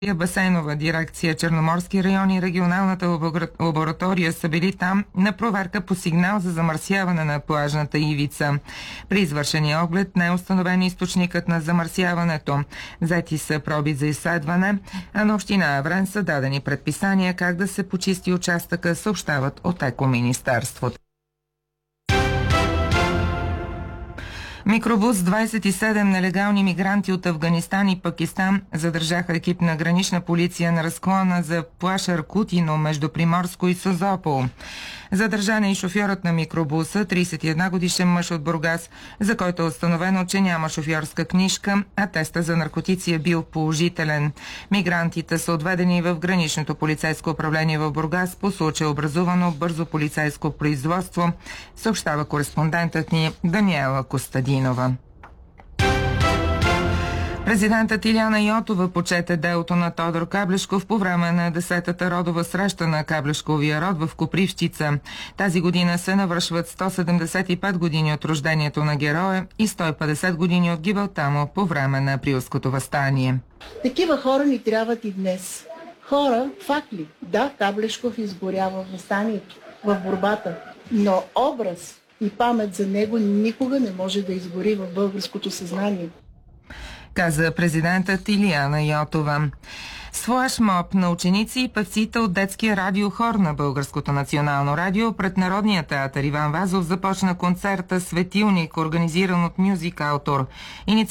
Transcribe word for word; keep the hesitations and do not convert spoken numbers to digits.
Басейнова дирекция Черноморски район и регионалната лаборатория са били там на проверка по сигнал за замърсяване на плажната ивица. При извършения оглед не е установен източникът на замърсяването. Взети са проби за изследване, а на община Аврен са дадени предписания как да се почисти участъка, съобщават от Екоминистерството. Микробус с двадесет и седем нелегални мигранти от Афганистан и Пакистан задържаха екип на гранична полиция на разклона за плаж Аркутино между Приморско и Созопол. Задържан е и шофьорът на микробуса, тридесет и една годишен мъж от Бургас, за който е установено, че няма шофьорска книжка, а теста за наркотици е бил положителен. Мигрантите са отведени в граничното полицейско управление в Бургас по случай образувано бързо полицейско производство, съобщава кореспондентът ни Даниела Костадинова. Президентът Илияна Йотова почете делото на Тодор Каблешков по време на десетата родова среща на Каблешковия род в Копривщица. Тази година се навършват сто седемдесет и пет години от рождението на героя и сто и петдесет години от гибелта му по време на Априлското въстание. Такива хора ни трябват и днес. Хора, факли. Да, Каблешков изгорява в въстанието, в борбата, но образ и памет за него никога не може да изгори в българското съзнание, каза президентът Илияна Йотова. С флашмоб на ученици и певците от детския радиохор на Българското национално радио пред Народния театър Иван Вазов започна концерта «Светилник», организиран от Мюзик Автор.